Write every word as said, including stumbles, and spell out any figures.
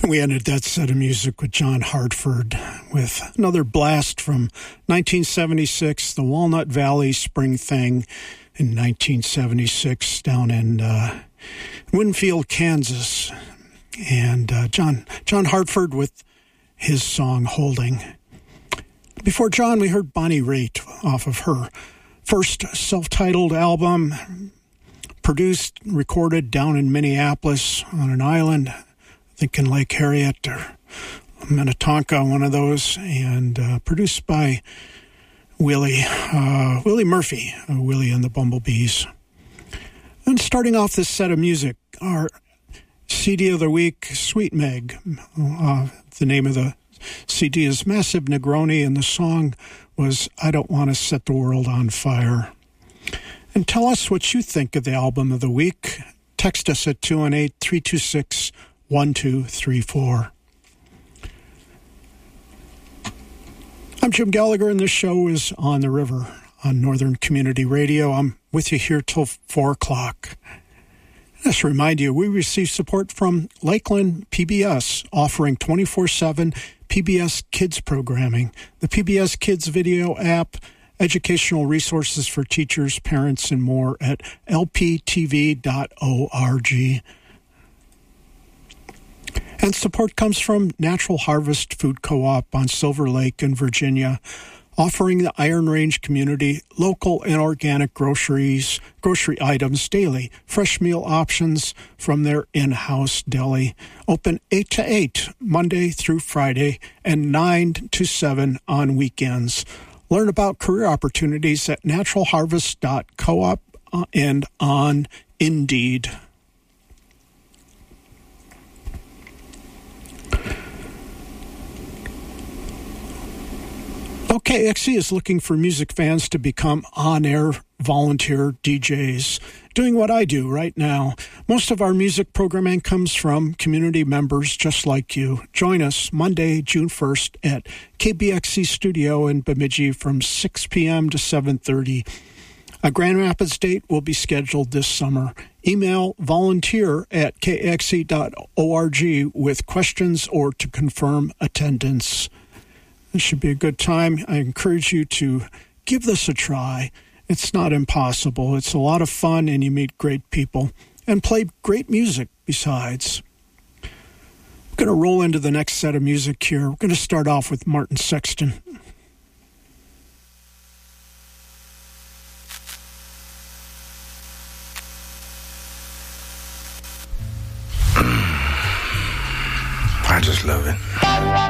We ended that set of music with John Hartford with another blast from nineteen seventy-six, the Walnut Valley Spring Thing in nineteen seventy-six down in uh, Winfield, Kansas. And uh, John, John Hartford with his song Holding. Before John, we heard Bonnie Raitt off of her first self-titled album, produced, recorded down in Minneapolis on an island, I think in Lake Harriet or Minnetonka, one of those, and uh, produced by Willie, uh, Willie Murphy, uh, Willie and the Bumblebees. And starting off this set of music, our C D of the week, Sweet Meg. Uh, the name of the C D is Massive Negroni, and the song was I Don't Want to Set the World on Fire. And tell us what you think of the album of the week. Text us at two one eight, three two six, one two three four. I'm Jim Gallagher, and this show is On the River on Northern Community Radio. I'm with you here till four o'clock. Just to remind you, we receive support from Lakeland P B S, offering twenty-four seven P B S Kids programming, the P B S Kids video app, educational resources for teachers, parents, and more at l p t v dot org. And support comes from Natural Harvest Food Co-op on Silver Lake in Virginia, offering the Iron Range community local and organic groceries, grocery items daily, fresh meal options from their in-house deli. Open eight to eight, Monday through Friday, and nine to seven on weekends. Learn about career opportunities at natural harvest dot coop and on Indeed. K X C is looking for music fans to become on-air volunteer D Js, doing what I do right now. Most of our music programming comes from community members just like you. Join us Monday, June first at K B X C Studio in Bemidji from six p.m. to seven thirty. A Grand Rapids date will be scheduled this summer. Email volunteer at k x c dot org with questions or to confirm attendance. This should be a good time. I encourage you to give this a try. It's not impossible. It's a lot of fun, and you meet great people and play great music besides. I'm going to roll into the next set of music here. We're going to start off with Martin Sexton. I just love it.